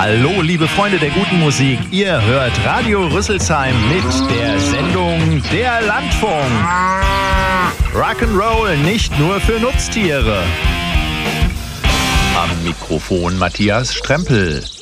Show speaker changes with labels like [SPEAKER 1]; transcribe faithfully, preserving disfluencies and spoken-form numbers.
[SPEAKER 1] Hallo, liebe Freunde der guten Musik. Ihr hört Radio Rüsselsheim mit der Sendung Der Landfunk. Rock'n'Roll nicht nur für Nutztiere. Am Mikrofon Matthias Strempel.